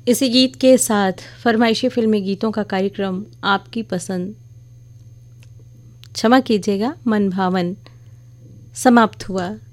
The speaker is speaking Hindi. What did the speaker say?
इसी गीत के साथ फरमाइशी फिल्मी गीतों का कार्यक्रम आपकी पसंद, क्षमा कीजिएगा, मन भावन समाप्त हुआ।